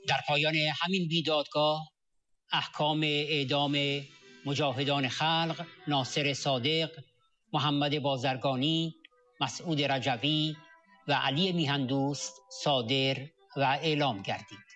در پایان همین بیدادگاه احکام اعدام مجاهدان خلق ناصر صادق، محمد بازرگانی، مسعود رجوی و علی میهندوست صادر و اعلام گردید.